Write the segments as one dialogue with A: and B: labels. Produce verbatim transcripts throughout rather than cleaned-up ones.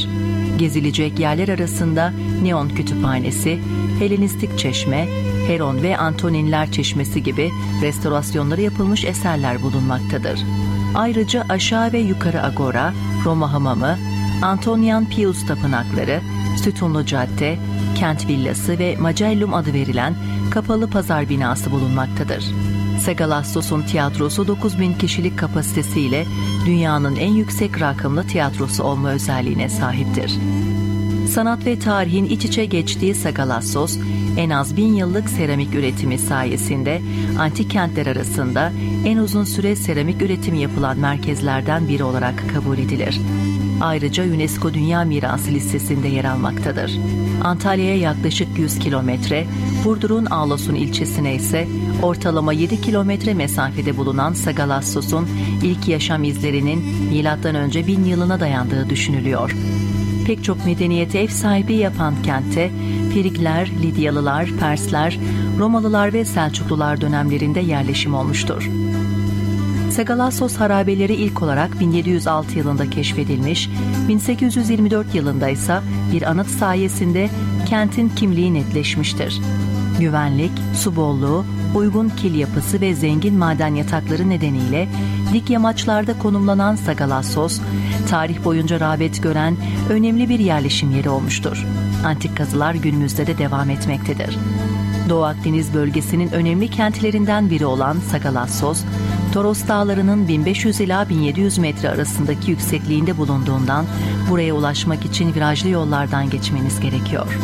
A: bulunmaktadır. Gezilecek yerler arasında Neon Kütüphanesi, Helenistik Çeşme, Heron ve Antoninler Çeşmesi gibi restorasyonları yapılmış eserler bulunmaktadır. Ayrıca aşağı ve yukarı agora, Roma hamamı, Antonian Pius tapınakları, Sütunlu Cadde, Kent Villası ve Magellum adı verilen kapalı pazar binası bulunmaktadır. Sagalassos'un tiyatrosu dokuz bin kişilik kapasitesiyle dünyanın en yüksek rakımlı tiyatrosu olma özelliğine sahiptir. Sanat ve tarihin iç içe geçtiği Sagalassos, en az bin yıllık seramik üretimi sayesinde antik kentler arasında en uzun süre seramik üretimi yapılan merkezlerden biri olarak kabul edilir. Ayrıca UNESCO Dünya Mirası listesinde yer almaktadır. Antalya'ya yaklaşık yüz kilometre, Burdur'un Ağlasun ilçesine ise ortalama yedi kilometre mesafede bulunan Sagalassos'un ilk yaşam izlerinin milattan önce bin yılına dayandığı düşünülüyor. Pek çok medeniyete ev sahipliği yapan kentte Frigler, Lidyalılar, Persler, Romalılar ve Selçuklular dönemlerinde yerleşim olmuştur. Sagalassos harabeleri ilk olarak bin yedi yüz altı yılında keşfedilmiş, bin sekiz yüz yirmi dört yılında ise bir anıt sayesinde kentin kimliği netleşmiştir. Güvenlik, su bolluğu, uygun kil yapısı ve zengin maden yatakları nedeniyle dik yamaçlarda konumlanan Sagalassos, tarih boyunca rağbet gören önemli bir yerleşim yeri olmuştur. Antik kazılar günümüzde de devam etmektedir. Doğu Akdeniz bölgesinin önemli kentlerinden biri olan Sagalassos, Toros Dağları'nın bin beş yüz ila bin yedi yüz metre arasındaki yüksekliğinde bulunduğundan buraya ulaşmak için virajlı yollardan geçmeniz gerekiyor.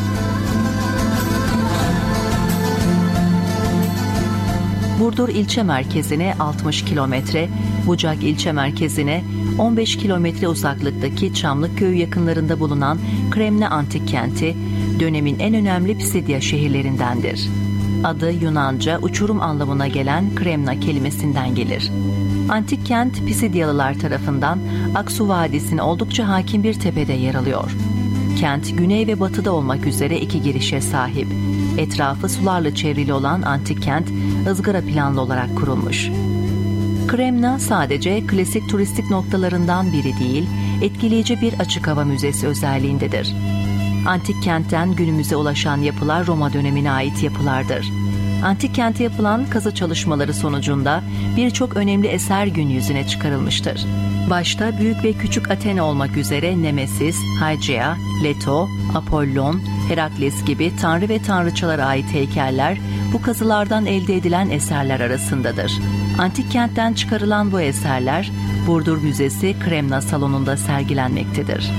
A: Burdur ilçe merkezine altmış kilometre, Bucak ilçe merkezine on beş kilometre uzaklıktaki Çamlıkköy yakınlarında bulunan Kremna Antik Kenti, dönemin en önemli Pisidya şehirlerindendir. Adı Yunanca uçurum anlamına gelen Kremna kelimesinden gelir. Antik kent Pisidyalılar tarafından Aksu Vadisi'ne oldukça hakim bir tepede yer alıyor. Kent güney ve batıda olmak üzere iki girişe sahip. Etrafı sularla çevrili olan antik kent ızgara planlı olarak kurulmuş. Kremna sadece klasik turistik noktalarından biri değil, etkileyici bir açık hava müzesi özelliğindedir. Antik kentten günümüze ulaşan yapılar Roma dönemine ait yapılardır. Antik kente yapılan kazı çalışmaları sonucunda birçok önemli eser gün yüzüne çıkarılmıştır. Başta büyük ve küçük Athena olmak üzere Nemesis, Hygieia, Leto, Apollon, Herakles gibi tanrı ve tanrıçalara ait heykeller bu kazılardan elde edilen eserler arasındadır. Antik kentten çıkarılan bu eserler Burdur Müzesi Kremna Salonu'nda sergilenmektedir.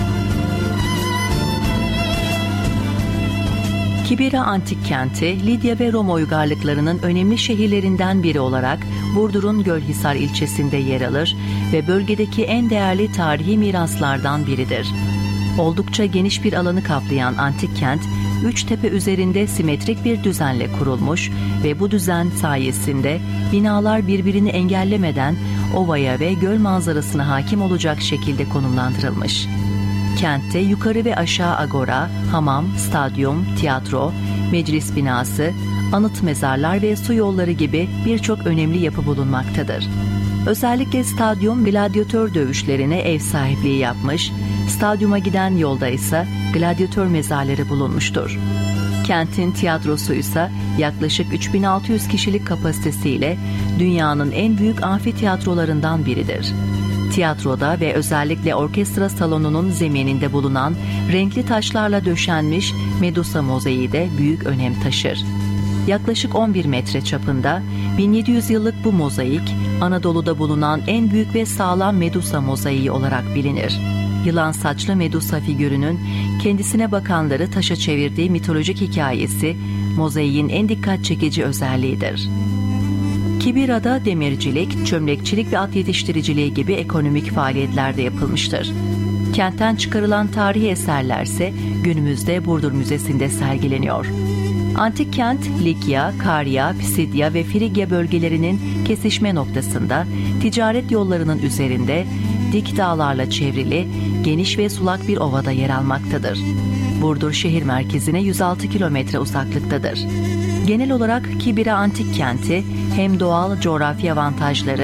A: Kibira Antik Kenti, Lidya ve Roma uygarlıklarının önemli şehirlerinden biri olarak Burdur'un Gölhisar ilçesinde yer alır ve bölgedeki en değerli tarihi miraslardan biridir. Oldukça geniş bir alanı kaplayan antik kent, üç tepe üzerinde simetrik bir düzenle kurulmuş ve bu düzen sayesinde binalar birbirini engellemeden ovaya ve göl manzarasına hakim olacak şekilde konumlandırılmış. Kentte yukarı ve aşağı agora, hamam, stadyum, tiyatro, meclis binası, anıt mezarlar ve su yolları gibi birçok önemli yapı bulunmaktadır. Özellikle stadyum gladyatör dövüşlerine ev sahipliği yapmış, stadyuma giden yolda ise gladyatör mezarları bulunmuştur. Kentin tiyatrosu ise yaklaşık üç bin altı yüz kişilik kapasitesiyle dünyanın en büyük amfitiyatrolarından biridir. Tiyatroda ve özellikle orkestra salonunun zemininde bulunan renkli taşlarla döşenmiş Medusa mozaiği de büyük önem taşır. Yaklaşık on bir metre çapında bin yedi yüz yıllık bu mozaik, Anadolu'da bulunan en büyük ve sağlam Medusa mozaiği olarak bilinir. Yılan saçlı Medusa figürünün kendisine bakanları taşa çevirdiği mitolojik hikayesi, mozaiğin en dikkat çekici özelliğidir. Kibira'da demircilik, çömlekçilik ve at yetiştiriciliği gibi ekonomik faaliyetler de yapılmıştır. Kentten çıkarılan tarihi eserlerse günümüzde Burdur Müzesi'nde sergileniyor. Antik kent, Likya, Karya, Pisidya ve Frigya bölgelerinin kesişme noktasında, ticaret yollarının üzerinde, dik dağlarla çevrili, geniş ve sulak bir ovada yer almaktadır. Burdur şehir merkezine yüz altı kilometre uzaklıktadır. Genel olarak Kibira Antik Kenti hem doğal coğrafi avantajları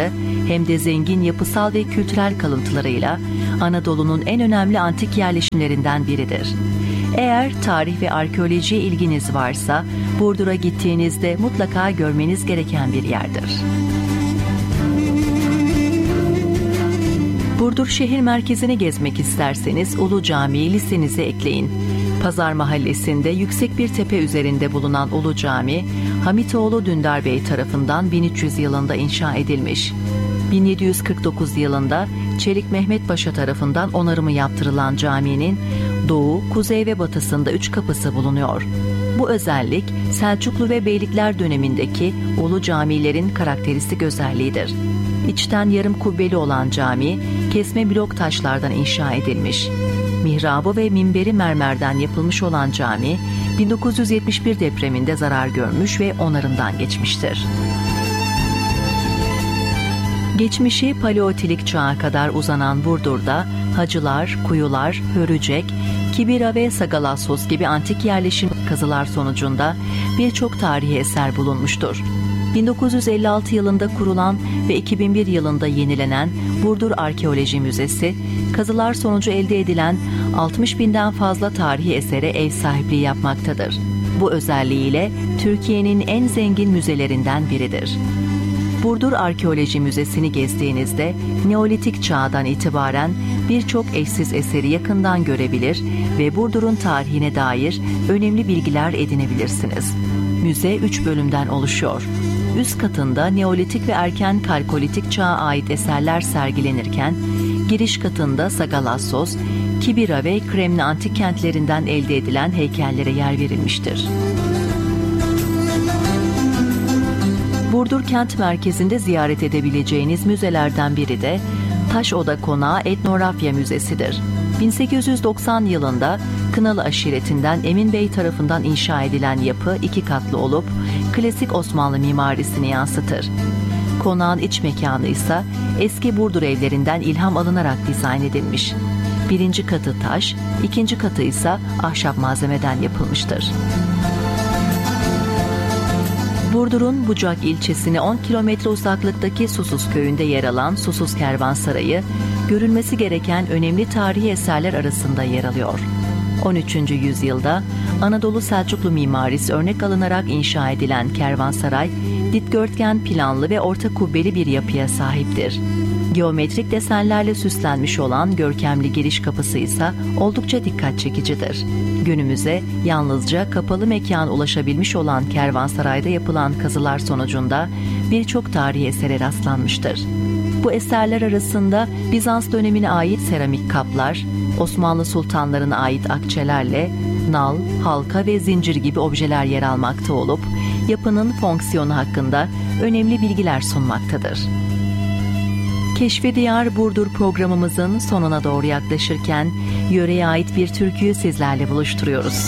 A: hem de zengin yapısal ve kültürel kalıntılarıyla Anadolu'nun en önemli antik yerleşimlerinden biridir. Eğer tarih ve arkeolojiye ilginiz varsa Burdur'a gittiğinizde mutlaka görmeniz gereken bir yerdir. Burdur şehir merkezini gezmek isterseniz Ulu Cami'yi listenize ekleyin. Pazar Mahallesi'nde yüksek bir tepe üzerinde bulunan Ulu Cami, Hamitoğlu Dündar Bey tarafından bin üç yüz yılında inşa edilmiş. bin yedi yüz kırk dokuz yılında Çelik Mehmet Paşa tarafından onarımı yaptırılan caminin doğu, kuzey ve batısında üç kapısı bulunuyor. Bu özellik Selçuklu ve Beylikler dönemindeki Ulu camilerin karakteristik özelliğidir. İçten yarım kubbeli olan cami, kesme blok taşlardan inşa edilmiş. Mihrabı ve minberi mermerden yapılmış olan cami, bin dokuz yüz yetmiş bir depreminde zarar görmüş ve onarımdan geçmiştir. Geçmişi Paleolitik çağa kadar uzanan Burdur'da hacılar, kuyular, hörücek, Kibira ve Sagalassos gibi antik yerleşim kazılar sonucunda birçok tarihi eser bulunmuştur. bin dokuz yüz elli altı yılında kurulan ve iki bin bir yılında yenilenen Burdur Arkeoloji Müzesi, kazılar sonucu elde edilen altmış binden fazla tarihi esere ev sahipliği yapmaktadır. Bu özelliğiyle Türkiye'nin en zengin müzelerinden biridir. Burdur Arkeoloji Müzesi'ni gezdiğinizde Neolitik çağdan itibaren birçok eşsiz eseri yakından görebilir ve Burdur'un tarihine dair önemli bilgiler edinebilirsiniz. Müze üç bölümden oluşuyor. Üst katında Neolitik ve erken Kalkolitik çağa ait eserler sergilenirken, giriş katında Sagalassos, Kibira ve Kremni antik kentlerinden elde edilen heykellere yer verilmiştir. Burdur kent merkezinde ziyaret edebileceğiniz müzelerden biri de Taş Oda Konağı Etnografya Müzesi'dir. bin sekiz yüz doksan yılında Kınalı aşiretinden Emin Bey tarafından inşa edilen yapı iki katlı olup klasik Osmanlı mimarisini yansıtır. Konağın iç mekanı ise eski Burdur evlerinden ilham alınarak dizayn edilmiş. Birinci katı taş, ikinci katı ise ahşap malzemeden yapılmıştır. Burdur'un Bucak ilçesine on kilometre uzaklıktaki Susuz köyünde yer alan Susuz Kervansarayı, görülmesi gereken önemli tarihi eserler arasında yer alıyor. on üçüncü yüzyılda Anadolu Selçuklu mimarisi örnek alınarak inşa edilen kervansaray, dikdörtgen planlı ve orta kubbeli bir yapıya sahiptir. Geometrik desenlerle süslenmiş olan görkemli giriş kapısı ise oldukça dikkat çekicidir. Günümüze yalnızca kapalı mekana ulaşabilmiş olan kervansarayda yapılan kazılar sonucunda birçok tarihi esere rastlanmıştır. Bu eserler arasında Bizans dönemine ait seramik kaplar, Osmanlı sultanlarına ait akçelerle nal, halka ve zincir gibi objeler yer almakta olup, yapının fonksiyonu hakkında önemli bilgiler sunmaktadır. Keşfi Diyar Burdur programımızın sonuna doğru yaklaşırken yöreye ait bir türküyü sizlerle buluşturuyoruz.